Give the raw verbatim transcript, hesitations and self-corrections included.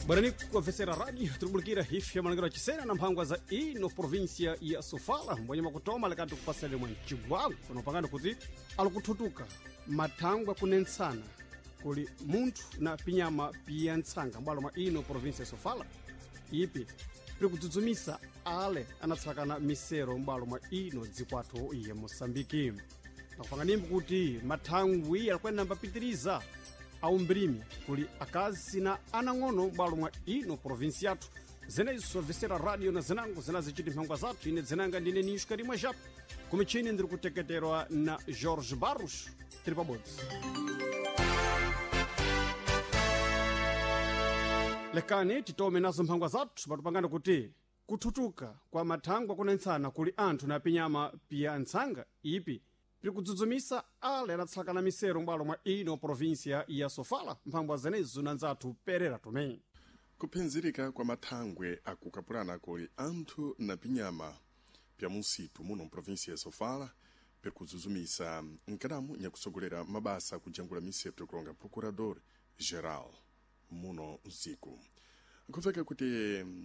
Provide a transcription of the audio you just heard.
Barani kuafesera radio turubulikira hifya managara chisena na mpangwa za ino provinsia ya Sofala mbonye makutoma lekati kupasale mwa nchigwagu kunopangana kuti alukututuka matangwa kunensana kuli muntu na pinyama pia ntsanga mbalo mwa ino provinsia ya Sofala ipi pili kutudzumisa ale anatsakana misero mbalo mwa ino dzikwato ya Mosambiki na kupanga nimbu kuti matangwi yalikwenda mbapitiriza au mbrimi kuli akazi na anang'ono mbalo mwa ino provinsi yatu zeneiso visera radio na zenangu zenazichiti mphangwa zatu ine zenanga ndine nishu karimwa japu kumichini ndiri kuteketerwa na Jorge Barros tiri pabodzi lekani titome nazo mphangwa zatu patupangana kuti kututuka kwa matangwa kunentsana kuli anthu na pinyama pia ntsanga ipi pili kudzudzumisa ale anatsakana misero mbalo mwa ino provinsia ya Sofala mphangwa zenezo na nzathu perera tume kuphinzirika kwa mathangwe akukapulana kuli anthu na pinyama pya musitu muno provinsia ya Sofala pili kudzudzumisa nkadamu nyakusogolera mabasa kujangula miseto kulonga procurador geral muno mziku kufeka kuti